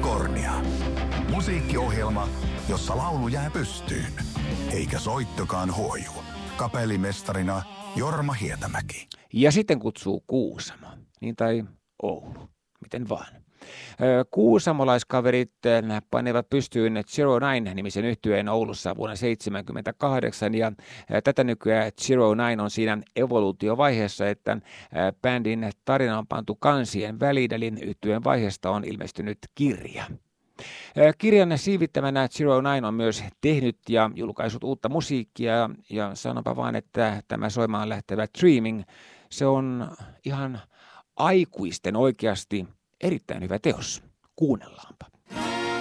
Kornia. Musiikkiohjelma, jossa laulu jää pystyyn, eikä soittokaan huoju. Kapellimestarina Jorma Hietämäki. Ja sitten kutsuu Kuusamo, niin tai Oulu, miten vaan. Kuusamolaiskaverit panevat pystyyn Zero Nine-nimisen yhtyeen Oulussa vuonna 1978, ja tätä nykyään Zero Nine on siinä evoluutiovaiheessa, että bändin tarina on pantu kansien väliin, eli yhtyeen vaiheesta on ilmestynyt kirja. Kirjan siivittämänä Zero Nine on myös tehnyt ja julkaisut uutta musiikkia, ja sanonpa vaan, että tämä soimaan lähtevä Dreaming, se on ihan aikuisten oikeasti erittäin hyvä teos. Kuunnellaanpa.